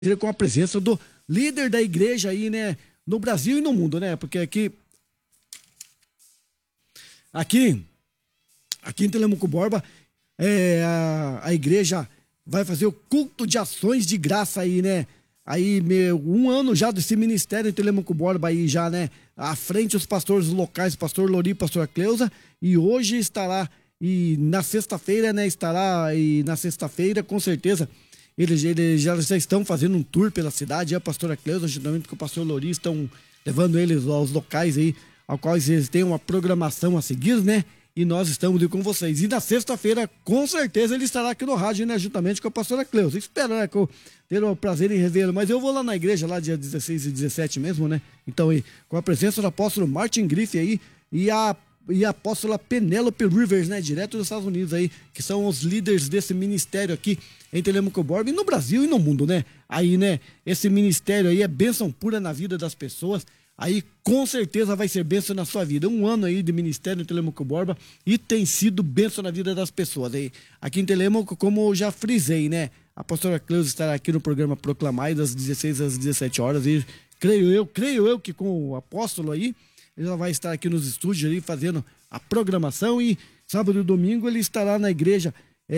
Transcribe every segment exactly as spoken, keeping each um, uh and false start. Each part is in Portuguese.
com a presença do líder da igreja aí, né, no Brasil e no mundo, né, porque aqui, aqui, aqui em Telemaco Borba, é, a, a igreja vai fazer o culto de ações de graça aí, né, aí meu, um ano já desse ministério em Telemaco Borba aí já, né, à frente os pastores locais, pastor Lori, pastor Cleusa, e hoje estará, e na sexta-feira, né, estará, e na sexta-feira, com certeza, Eles, eles já, já estão fazendo um tour pela cidade, a pastora Cleusa, juntamente com o pastor Lori, estão levando eles aos locais aí, ao qual eles têm uma programação a seguir, né? E nós estamos com vocês. E na sexta-feira, com certeza, ele estará aqui no rádio, né? Juntamente com a pastora Cleusa. Espero, né? Que eu ter o prazer em revê-lo. Mas eu vou lá na igreja, lá dia dezesseis e dezessete mesmo, né? Então, aí, com a presença do apóstolo Martin Griff aí e a e a apóstola Penélope Rivers, né, direto dos Estados Unidos aí, que são os líderes desse ministério aqui em Telemaco Borba e no Brasil e no mundo, né? Aí, né, esse ministério aí é bênção pura na vida das pessoas, aí com certeza vai ser bênção na sua vida. Um ano aí de ministério em Telemaco Borba e tem sido bênção na vida das pessoas aí. Aqui em Telemaco, como eu já frisei, né, a pastora Cleusa estará aqui no programa Proclamai das dezesseis às dezessete horas e creio eu, creio eu que com o apóstolo aí, ele já vai estar aqui nos estúdios ali fazendo a programação e sábado e domingo ele estará na igreja,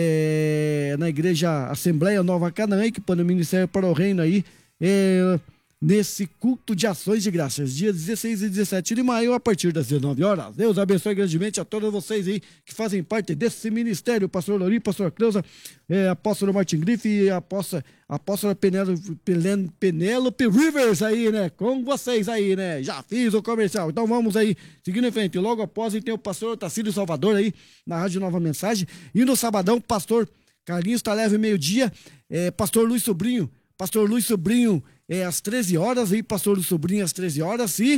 é, na igreja Assembleia Nova Canaã, que põe o Ministério para o Reino aí, é, nesse culto de ações de graças, dia dezesseis e dezessete de maio, a partir das dezenove horas. Deus abençoe grandemente a todos vocês aí que fazem parte desse ministério, pastor Lori, pastor Cleusa, é, apóstolo Martin Griff e a apóstola, apóstola Penélope, Penélope Rivers aí, né, com vocês aí, né, já fiz o comercial, então vamos aí, seguindo em frente, logo após tem o pastor Tacílio Salvador aí, na Rádio Nova Mensagem, e no sabadão, pastor Carlinhos Taleve, meio-dia, é, pastor Luiz Sobrinho, pastor Luiz Sobrinho, é às treze horas, aí pastor Luiz Sobrinho às treze horas e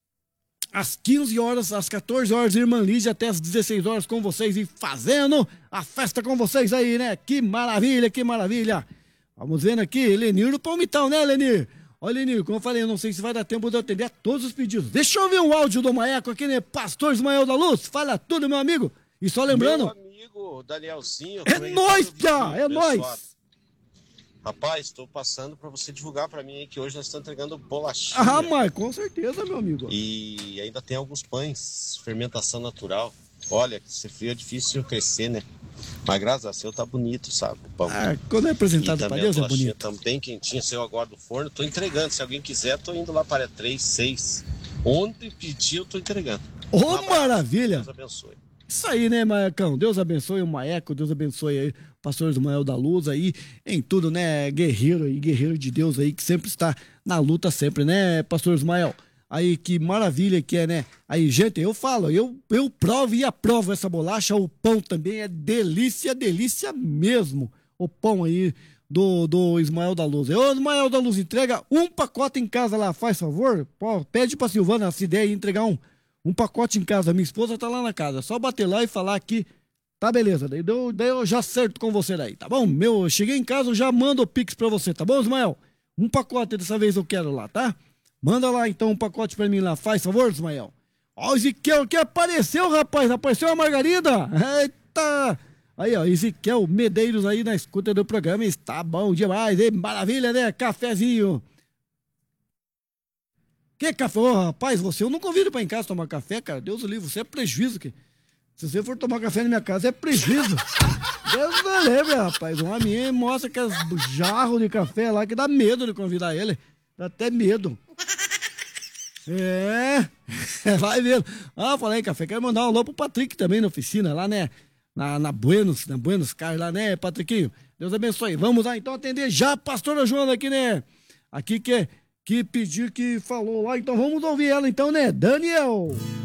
às quinze horas, às quatorze horas, irmã Lídia, até às dezesseis horas com vocês e fazendo a festa com vocês aí, né? Que maravilha, que maravilha! Vamos vendo aqui, Lenir do Palmitão, né, Lenir? Olha, Lenir, como eu falei, eu não sei se vai dar tempo de eu atender a todos os pedidos. Deixa eu ver um áudio do Maeco aqui, né? Pastor Ismael da Luz, fala tudo, meu amigo. E só lembrando... Meu amigo Danielzinho... É nóis, Pia, é nóis! Rapaz, estou passando para você divulgar para mim aí que hoje nós estamos entregando bolachinha. Ah, mas com certeza, meu amigo. E ainda tem alguns pães, fermentação natural. Olha, se frio é difícil crescer, né? Mas graças a Deus tá bonito, sabe? O pão. Ah, quando é apresentado para Deus é bonito. Também bem quentinha, saiu agora do forno. Tô entregando, se alguém quiser, tô indo lá para três, seis. Ontem pedi, eu tô entregando. Ô, oh, maravilha! Deus abençoe. Isso aí, né, Maecão? Deus abençoe o Maeco, Deus abençoe aí o pastor Ismael da Luz aí, em tudo, né, guerreiro aí, guerreiro de Deus aí, que sempre está na luta sempre, né, pastor Ismael? Aí, que maravilha que é, né? Aí, gente, eu falo, eu, eu provo e aprovo essa bolacha, o pão também é delícia, delícia mesmo, o pão aí do, do Ismael da Luz. Ô, Ismael da Luz, entrega um pacote em casa lá, faz favor, pô, pede pra Silvana essa ideia aí, entregar um Um pacote em casa, minha esposa tá lá na casa. Só bater lá e falar que tá beleza. Daí eu, daí eu já acerto com você daí, tá bom? Meu, cheguei em casa, eu já mando o Pix pra você, tá bom, Ismael? Um pacote dessa vez eu quero lá, tá? Manda lá então um pacote pra mim lá, faz favor, Ismael. Ó, o Ezequiel que apareceu, rapaz, apareceu a Margarida. Eita! Aí, ó, Ezequiel Medeiros aí na escuta do programa, está bom demais, hein? Maravilha, né? Cafezinho. Que café? Ô, rapaz, você eu não convido pra ir em casa tomar café, cara. Deus o livre, você é prejuízo. Que... Se você for tomar café na minha casa, é prejuízo. Deus não lembra, rapaz. Um homem mostra aqueles jarros de café lá que dá medo de convidar ele. Dá até medo. É, vai mesmo. Ah, falei, café. Quero mandar um alô pro Patrick também na oficina, lá, né? Na, na Buenos, na Buenos Aires, lá, né, Patriquinho? Deus abençoe. Vamos lá, então, atender já a pastora Joana aqui, né? Aqui que, que pediu, que falou lá. Então, vamos ouvir ela, então, né? Daniel.